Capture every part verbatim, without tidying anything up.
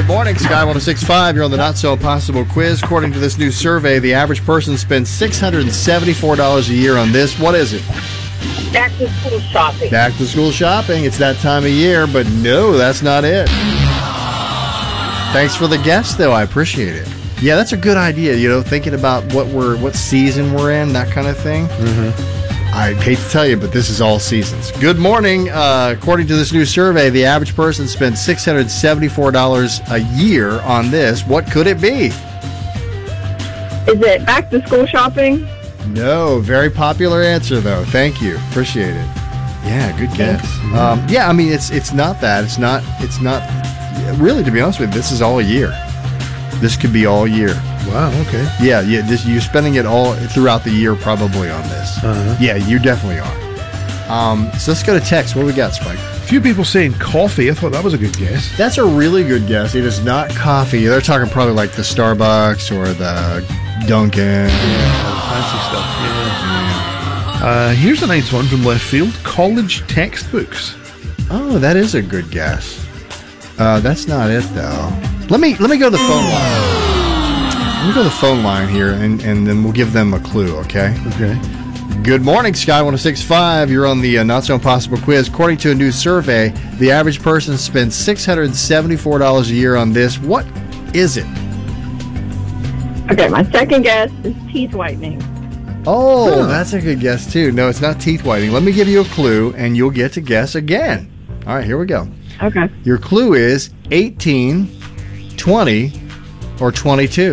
morning, Sky one oh six point five. You're on the Not So Impossible quiz. According to this new survey, the average person spends six hundred seventy-four dollars a year on this. What is it? Back to school shopping. Back to school shopping. It's that time of year, but no, that's not it. Thanks for the guess, though. I appreciate it. Yeah, that's a good idea. You know, thinking about what we're, what season we're in, that kind of thing. Mm-hmm. I hate to tell you, but this is all seasons. Good morning. Uh, according to this new survey, the average person spends six hundred seventy-four dollars a year on this. What could it be? Is it back to school shopping? No. Very popular answer, though. Thank you. Appreciate it. Yeah, good guess. Um, yeah, I mean, it's it's not that. It's not, it's not, really, to be honest with you, this is all year. This could be all year. Wow, okay. Yeah, yeah. This, you're spending it all throughout the year probably on this. Uh-huh. Yeah, you definitely are. Um, so let's go to text. What do we got, Spike? A few people saying coffee. I thought that was a good guess. That's a really good guess. It is not coffee. They're talking probably like the Starbucks or the Dunkin'. Yeah, all the fancy stuff. Yeah. Uh, here's a nice one from left field. College textbooks. Oh, that is a good guess. Uh, that's not it, though. Let me let me go to the phone line. Let me go to the phone line here, and, and then we'll give them a clue, okay? Okay. Good morning, Sky one oh six point five. You're on the uh, Not So Impossible quiz. According to a new survey, the average person spends six hundred seventy-four dollars a year on this. What is it? Okay, my second guess is teeth whitening. Oh, Huh. that's a good guess, too. No, it's not teeth whitening. Let me give you a clue, and you'll get to guess again. All right, here we go. Okay. Your clue is eighteen, twenty, or twenty-two.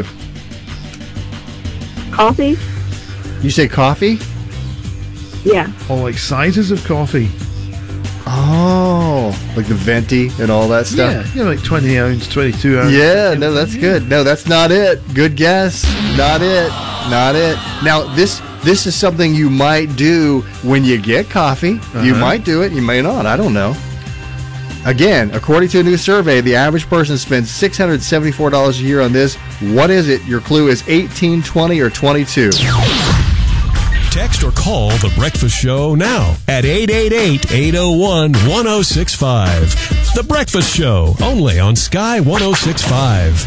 Coffee? You say coffee? Yeah. Oh, like sizes of coffee. Oh, like the venti and all that stuff? Yeah, yeah, like twenty ounce, twenty-two ounce. Yeah, no, that's good. No, that's not it. Good guess. Not it. Not it. Now, this this is something you might do when you get coffee. You Uh-huh. might do it. You may not. I don't know. Again, according to a new survey, the average person spends six hundred seventy-four dollars a year on this. What is it? Your clue is eighteen, twenty, or twenty-two. Text or call The Breakfast Show now at eight eight eight, eight oh one, one oh six five. The Breakfast Show, only on Sky one oh six point five.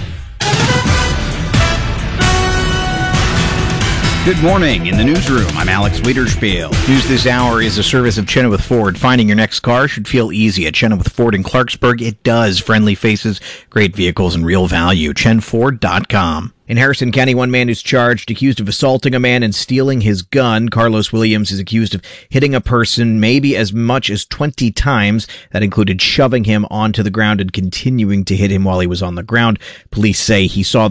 Good morning. In the newsroom, I'm Alex Wiederspiel. News this hour is a service of Chenoweth Ford. Finding your next car should feel easy at Chenoweth Ford in Clarksburg. It does. Friendly faces, great vehicles, and real value. chen ford dot com. In Harrison County, one man is charged, accused of assaulting a man and stealing his gun. Carlos Williams is accused of hitting a person maybe as much as twenty times. That included shoving him onto the ground and continuing to hit him while he was on the ground. Police say he saw